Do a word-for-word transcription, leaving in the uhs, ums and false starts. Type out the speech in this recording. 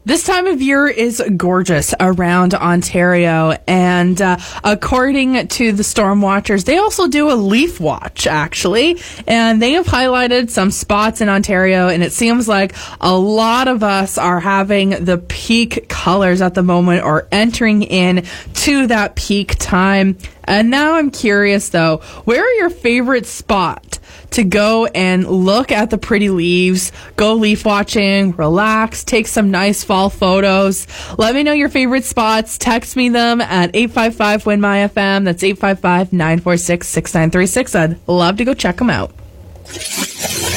This time of year is gorgeous around Ontario, and uh, according to the storm watchers, they also do a leaf watch, actually, and they have highlighted some spots in Ontario, and it seems like a lot of us are having the peak colors at the moment or entering in to that peak time. And now I'm curious, though, where are your favorite spot to go and look at the pretty leaves, go leaf watching, relax, take some nice fall photos? Let me know your favorite spots. Text me them at eight five five, W I N, M Y F M. That's eight five five, nine four six, six nine three six. I'd love to go check them out.